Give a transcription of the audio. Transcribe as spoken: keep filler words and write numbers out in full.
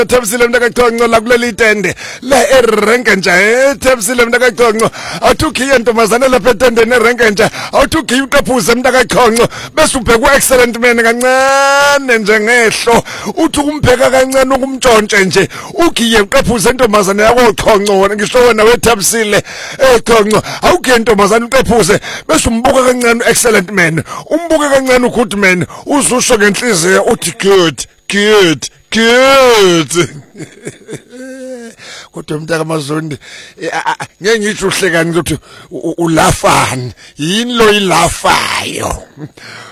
Thembisile mntakaConco la kuleli tende la erenke nje Thembisile mntakaConco awuthukiye ntombazana lapha etendeni erenke nje awuthukiye uqaphuze mntakaConco bese ubhekwa excellent man kancane nje ngehlo uthi umbheka kancane ukumntshontshe nje ugiye uqaphuze intombazana yakho Conco wena ngisho wena wethembisile eh Conco awugiye intombazana uqaphuze bese umbuka kancane excellent man umbuka kancane ugood man uzusho ngenhliziyo uthi good good good kodwa umntaka mazondi ngeke ngisho uhlekani ukuthi ulafani yini lo ilafayo